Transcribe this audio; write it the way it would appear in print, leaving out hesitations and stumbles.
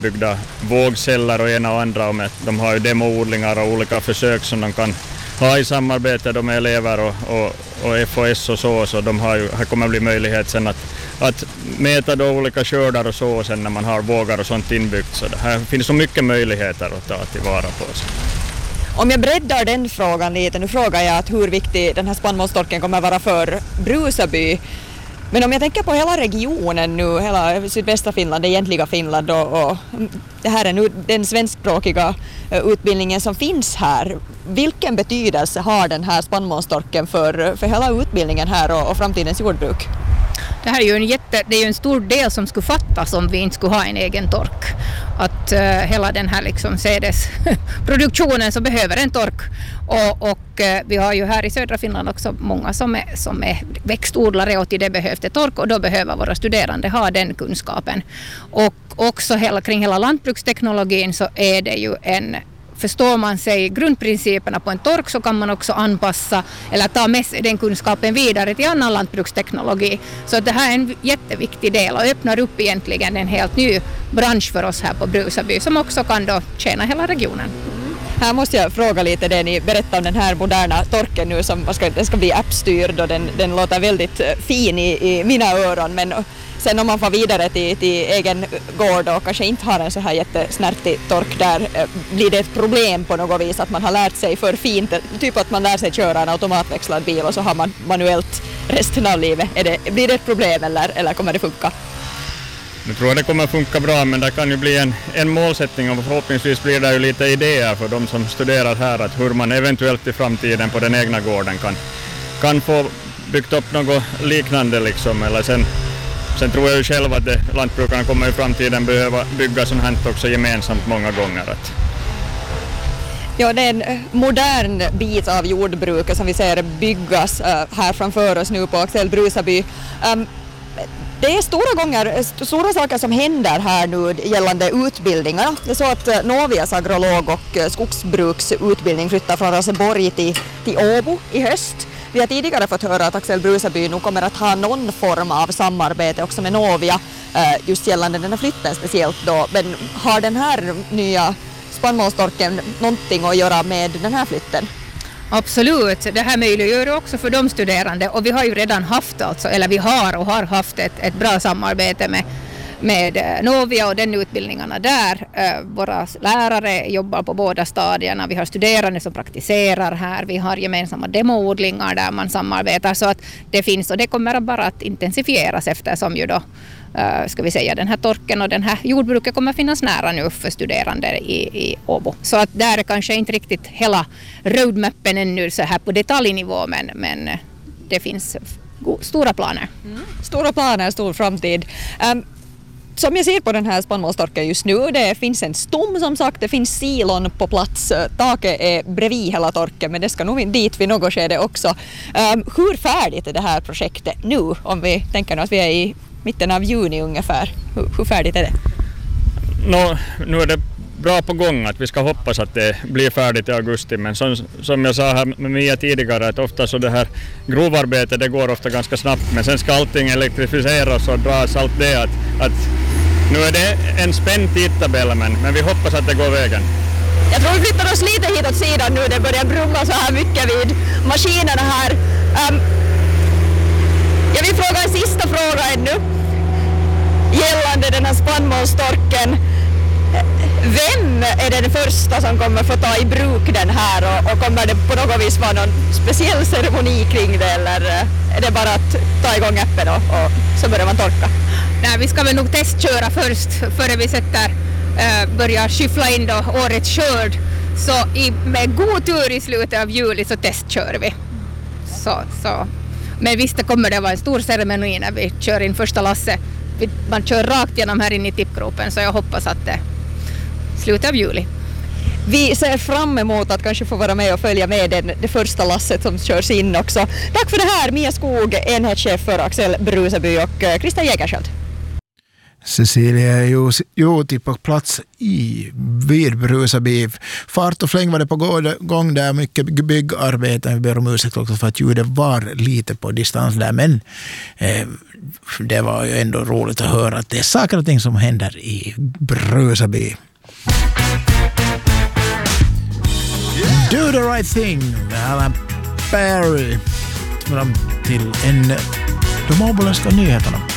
byggda vågceller och ena och andra. Och de har ju demoodlingar och olika försök som de kan ha i samarbete med elever och FOS och så de har ju, här kommer bli möjlighet sen att mäta då olika skördar och så sen när man har vågar och sånt inbyggt. Så det här finns så mycket möjligheter att ta tillvara på. Om jag breddar den frågan lite, nu frågar jag att hur viktig den här spannmålstorken kommer vara för Brusaby. Men om jag tänker på hela regionen nu, hela sydvästra Finland, det egentliga Finland och det här är nu den svenskspråkiga utbildningen som finns här. Vilken betydelse har den här spannmålstorken för hela utbildningen här och framtidens jordbruk? Det här är ju det är ju en stor del som skulle fattas om vi inte skulle ha en egen tork. Att hela den här liksom sädesproduktionen så behöver en tork. Och vi har ju här i södra Finland också många som är växtodlare och till det behövs det tork och då behöver våra studerande ha den kunskapen. Och också kring hela lantbruksteknologin så är det ju förstår man sig grundprinciperna på en tork så kan man också anpassa eller ta med sig den kunskapen vidare till annan lantbruksteknologi. Så det här är en jätteviktig del och öppnar upp egentligen en helt ny bransch för oss här på Brusaby som också kan då tjäna hela regionen. Här måste jag fråga lite det ni berättar om den här moderna torken nu som den ska bli appstyrd och den låter väldigt fin i mina öron men sen om man får vidare till egen gård och kanske inte har en så här jättesnärtig tork där blir det ett problem på något vis att man har lärt sig för fint, typ att man lär sig köra en automatväxlad bil och så har man manuellt resten av livet. Blir det ett problem eller kommer det funka? Jag tror att det kommer funka bra men det kan ju bli en målsättning och förhoppningsvis blir det ju lite idéer för de som studerar här att hur man eventuellt i framtiden på den egna gården kan få byggt upp något liknande liksom eller Sen tror jag ju själv att lantbrukarna kommer i framtiden behöva bygga sånt här också gemensamt många gånger. Ja, det är en modern bit av jordbruket som vi ser byggas här framför oss nu på Axel Brusaby. Det är stora saker som händer här nu gällande utbildningarna. Det är så att Novias agrolog och skogsbruksutbildning flyttar från Raseborg till Åbo i höst. Vi har tidigare fått höra att Axel Brusaby nu kommer att ha någon form av samarbete också med Novia just gällande den här flytten speciellt då. Men har den här nya spannmålstorken någonting att göra med den här flytten? Absolut, det här möjliggör också för de studerande och vi har ju redan haft vi har haft ett bra samarbete med Novia och den utbildningarna där. Våra lärare jobbar på båda stadierna. Vi har studerande som praktiserar här. Vi har gemensamma demoodlingar där man samarbetar så att det finns och det kommer bara att intensifieras eftersom ju då den här torken och den här jordbruket kommer finnas nära nu för studerande i Åbo. Så att där är kanske inte riktigt hela roadmappen ännu så här på detaljnivå men det finns stora planer. Stora planer, stor framtid. Som jag ser på den här spannmålstorken just nu, det finns en stom som sagt, det finns silon på plats, taket är bredvid hela torken men det ska nog dit vid något skede också. Hur färdigt är det här projektet nu om vi tänker att vi är i mitten av juni ungefär? Hur färdigt är det? Nu är det bra på gång att vi ska hoppas att det blir färdigt i augusti men som jag sa här med Mia tidigare att ofta så det här grovarbetet det går ofta ganska snabbt men sen ska allting elektrifieras och dras allt det att nu är det en spänd tidtabell men vi hoppas att det går vägen. Jag tror vi flyttar oss lite hit åt sidan nu, det börjar brumma så här mycket vid maskinerna här. Jag vill fråga en sista fråga ännu gällande den här spannmålstorken. Vem är den första som kommer få ta i bruk den här och kommer det på något vis vara någon speciell ceremoni kring det eller är det bara att ta igång appen och så börjar man torka? Nej, vi ska väl nog testköra först före vi börjar skyffla in då årets skörd. Så med god tur i slutet av juli så testkör vi. Så. Men visst det kommer det vara en stor ceremoni när vi kör in första lasset. Man kör rakt genom här in i tippgropen så jag hoppas att det slutet av juli. Vi ser fram emot att kanske få vara med och följa med det första lasset som körs in också. Tack för det här Mia Skog, enhetschef för Axel Brusaby och Christian Jägersköld. Cecilia är ju på plats vid Brusaby. Fart och fläng var det på gång där, mycket byggarbeten. Vi ber om ursäkt också för att ljudet var lite på distans där, men det var ju ändå roligt att höra att det är saker och ting som händer i Brusaby. Do the right thing, Alan Perry. Fram till de åboländska nyheterna.